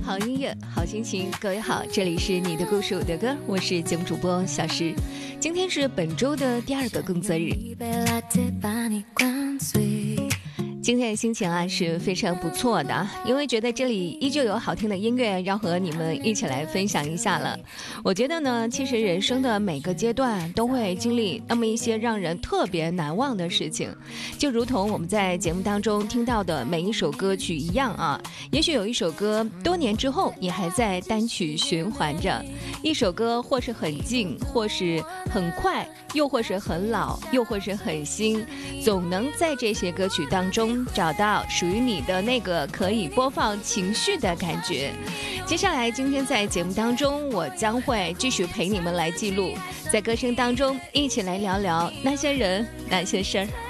好音乐，好心情，各位好，这里是你的故事我的歌，我是节目主播小石。今天是本周的第2个工作日，今天的心情是非常不错的，因为觉得这里依旧有好听的音乐要和你们一起来分享一下了。我觉得呢，其实人生的每个阶段都会经历那么一些让人特别难忘的事情，就如同我们在节目当中听到的每一首歌曲一样啊。也许有一首歌多年之后你还在单曲循环着，一首歌或是很近，或是很快，又或是很老，又或是很新，总能在这些歌曲当中找到属于你的那个可以播放情绪的感觉。接下来今天在节目当中，我将会继续陪你们来记录，在歌声当中一起来聊聊那些人那些事儿。